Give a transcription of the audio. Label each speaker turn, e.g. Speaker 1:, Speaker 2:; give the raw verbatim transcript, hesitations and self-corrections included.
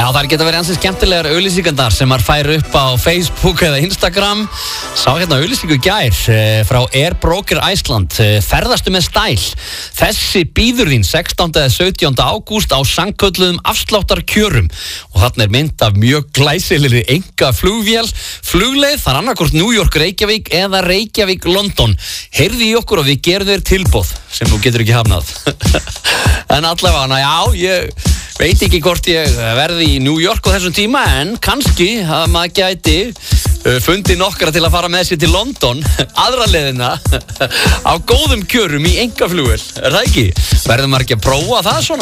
Speaker 1: Já, það geta verið ansið skemmtilegar auglýsingar sem maður fær upp á Facebook eða Instagram. Sá hérna auglýsingu í gær frá Air Broker Iceland. Ferðastu með stæl. Þessi býður þín sextánda eða sautjánda ágúst á sannkölluðum afsláttarkjörum. Og þarna er mynd af mjög glæsilegri enga flugvél. Flugleið, það er annarkvort New York Reykjavík eða Reykjavík London. Heyrðu í okkur og við gerum þér tilboð sem þú getur ekki hafnað. En allavega, já, ég veit ekki hvort ég verði í New York á þessum tíma, en kannski að maður gæti fundið nokkra til að fara með sér til London, aðra leiðina, á góðum kjörum í einkaflugvél. Er það ekki? Verður maður ekki að prófa það svona?